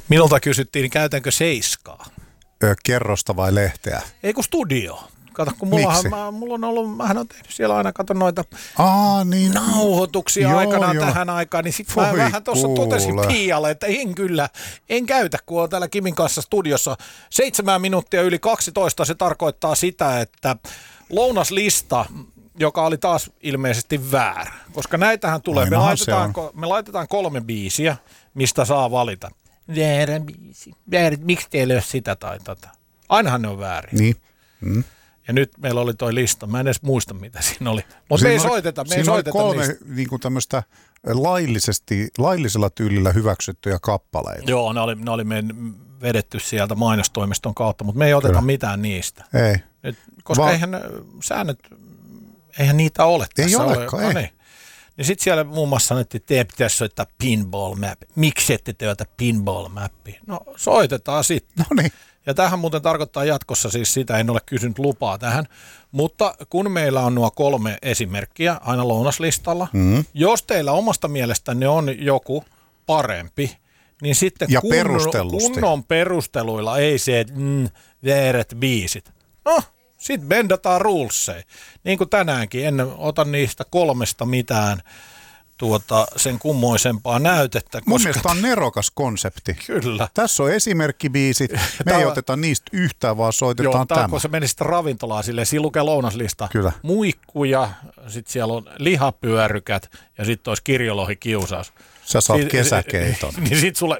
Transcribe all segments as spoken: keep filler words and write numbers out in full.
Minulta kysyttiin, käytänkö seiskaa? Ö, kerrosta vai lehteä? Ei kun studio. Kato, kun mullahan, mä, mulla on ollut, mähän on tehnyt siellä aina, kato noita Aa, niin, nauhoituksia joo, aikanaan joo. tähän aikaan, niin sitten mä vähän tuossa totesin Pialle, että en kyllä, en käytä, kun on täällä Kimin kanssa studiossa seitsemän minuuttia yli kaksitoista, se tarkoittaa sitä, että lounaslista, joka oli taas ilmeisesti väärä, koska näitähän tulee, me laitetaan, me laitetaan kolme biisiä, mistä saa valita. Väärä biisi, väärä, miksi teillä ei ole sitä tai tätä? Ainahan ne on väärin. Niin. Mm. Ja nyt meillä oli toi lista. Mä en edes muista, mitä siinä oli. Mutta me ei soiteta, me ei soiteta kolme niistä. Niin kuin tämmöistä laillisesti, laillisella tyylillä hyväksyttyjä kappaleita. Joo, ne oli, ne oli me vedetty sieltä mainostoimiston kautta, mutta me ei oteta Kyllä. mitään niistä. Ei. Nyt, koska Va- eihän säännöt, eihän niitä ole tässä. Ei olekaan, ole. ei. Niin. Niin sitten siellä muun muassa sanottiin, että te pitäisi soittaa pinball map. Miksi ette teota pinball mappia? No soitetaan sitten. No niin. Ja tämähän muuten tarkoittaa jatkossa siis sitä, en ole kysynyt lupaa tähän, mutta kun meillä on nuo kolme esimerkkiä aina lounaslistalla, mm. jos teillä omasta mielestänne on joku parempi, niin sitten ja kunnon, kunnon perusteluilla, ei se, että mm, väärät biisit. No, sitten bendataan rulesseja. Niin kuin tänäänkin, en ota niistä kolmesta mitään tuota, sen kummoisempaa näytettä. Mun koska mielestä on nerokas konsepti. Kyllä. Tässä on esimerkkibiisit. Me ei oteta niistä yhtään, vaan soitetaan Joo, tämä. Kun se meni sitten ravintolaan silleen, siinä lukee lounaslista. Kyllä. Muikkuja, sitten siellä on lihapyörykät ja sitten olisi kirjolohi kiusaus. Sä saat si- kesäkeiton. Niin sitten sulle...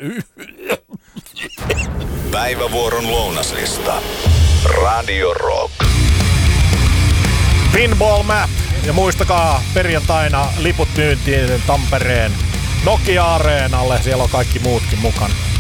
Päivävuoron lounaslista. Radio Rock. Pinball Map. Ja muistakaa perjantaina liput myyntiin Tampereen Nokia-areenalle. Siellä on kaikki muutkin mukana.